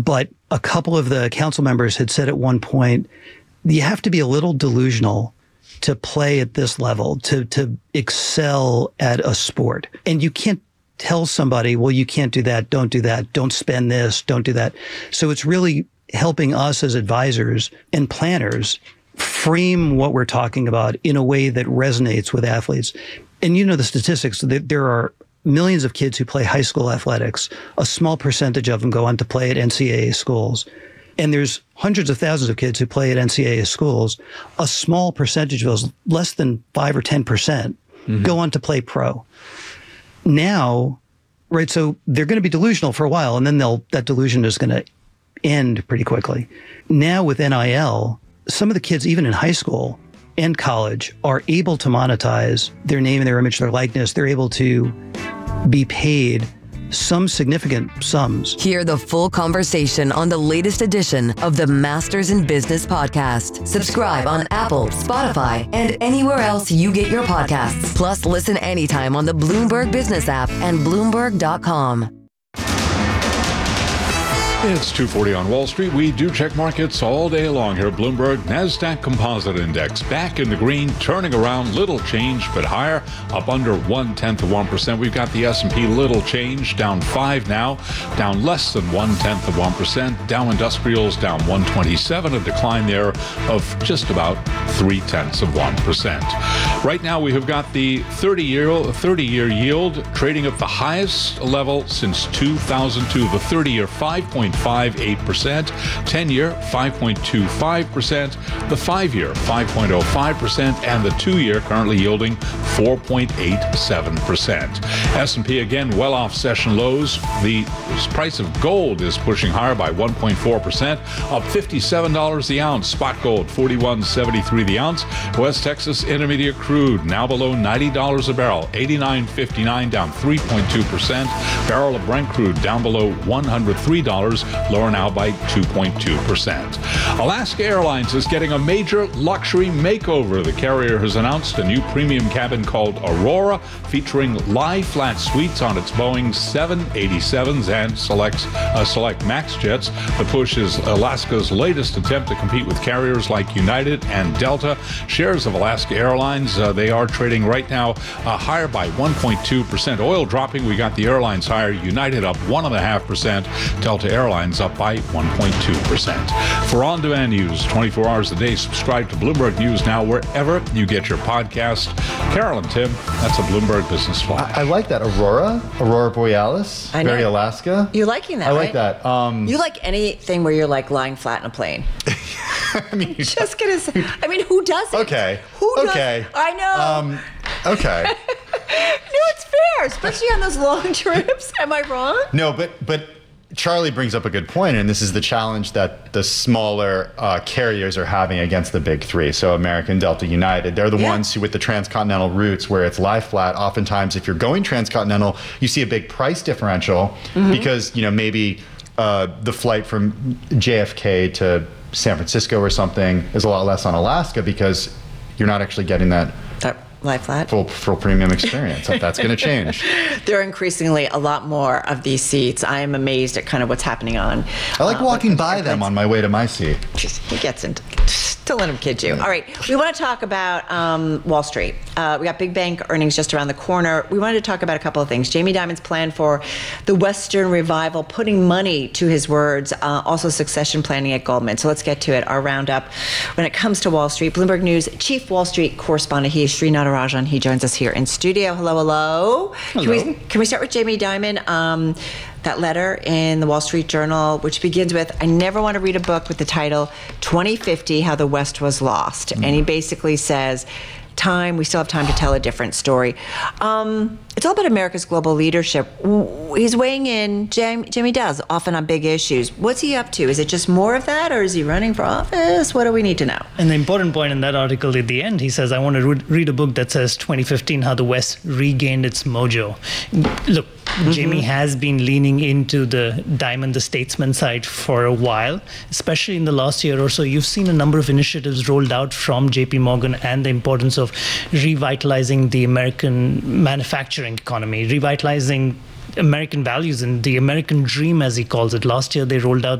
But a couple of the council members had said at one point, you have to be a little delusional to play at this level, to excel at a sport. And you can't tell somebody, well, you can't do that, don't spend this, don't do that. So it's really helping us as advisors and planners frame what we're talking about in a way that resonates with athletes. And you know the statistics, there are millions of kids who play high school athletics. A small percentage of them go on to play at NCAA schools. And there's hundreds of thousands of kids who play at NCAA schools. A small percentage of those, less than 5 or 10%, go on to play pro. Now, right, so they're going to be delusional for a while, and then that delusion is going to end pretty quickly. Now with NIL, some of the kids, even in high school and college, are able to monetize their name and their image, their likeness. They're able to be paid some significant sums. Hear the full conversation on the latest edition of the Masters in Business podcast. Subscribe on Apple, Spotify, and anywhere else you get your podcasts. Plus, listen anytime on the Bloomberg Business app and Bloomberg.com. It's 2:40 on Wall Street. We do check markets all day long here. Bloomberg NASDAQ Composite Index back in the green, turning around, little change, but higher, up under 0.1%. We've got the S&P little change, down 5 now, down less than 0.1%. Dow Industrials down 127, a decline there of just about 0.3%. Right now we have got the 30-year yield trading at the highest level since 2002. The 30-year 5.58%, 10-year 5.25%, the 5-year 5.05%, and the 2-year currently yielding 4.87%. S&P again well off session lows. The price of gold is pushing higher by 1.4%, up $57 the ounce. Spot gold $41.73 the ounce. West Texas Intermediate crude now below $90 a barrel, $89.59, down 3.2%. Barrel of Brent crude down below $103, lower now by 2.2%. Alaska Airlines is getting a major luxury makeover. The carrier has announced a new premium cabin called Aurora, featuring lie-flat suites on its Boeing 787s and select MAX jets. The push is Alaska's latest attempt to compete with carriers like United and Delta. Shares of Alaska Airlines, they are trading right now higher by 1.2%. Oil dropping, we got the airlines higher. United up 1.5%. Delta Airlines up by 1.2%. For on-demand news 24 hours a day, subscribe to Bloomberg News Now wherever you get your podcast. Carol and Tim, that's a Bloomberg Business Flash. I like that. Aurora Borealis, very Alaska. You're liking that, I right? like that. You like anything where you're like lying flat in a plane. I mean, just gonna say. I mean, who doesn't? Okay. Who does? Okay. I know. Okay. No, it's fair, especially on those long trips. Am I wrong? No, but Charlie brings up a good point, and this is the challenge that the smaller carriers are having against the big three. So American, Delta, United, they're the ones who, with the transcontinental routes where it's lie flat, oftentimes if you're going transcontinental, you see a big price differential because, maybe the flight from JFK to San Francisco or something is a lot less on Alaska because you're not actually getting that lie flat? Full premium experience. That's going to change. There are increasingly a lot more of these seats. I am amazed at kind of what's happening on. I like walking by them on my way to my seat. He gets into. Don't let him kid you. All right, we want to talk about Wall Street. We got big bank earnings just around the corner. We wanted to talk about a couple of things. Jamie Dimon's plan for the Western revival, putting money to his words, also succession planning at Goldman. So let's get to it. Our roundup when it comes to Wall Street. Bloomberg News chief Wall Street correspondent. He is Sri Natarajan. He joins us here in studio. Hello. Hello. Can we start with Jamie Dimon? That letter in the Wall Street Journal, which begins with, I never want to read a book with the title 2050, How the West Was Lost. And he basically says, we still have time to tell a different story. It's all about America's global leadership. He's weighing in, Jamie does, often on big issues. What's he up to? Is it just more of that, or is he running for office? What do we need to know? And the important point in that article at the end, he says, I want to read a book that says 2015, How the West Regained Its Mojo. Look, Jamie has been leaning into the Dimon, the statesman side for a while, especially in the last year or so. You've seen a number of initiatives rolled out from JP Morgan and the importance of revitalizing the American manufacturing economy, revitalizing American values and the American dream, as he calls it. Last year, they rolled out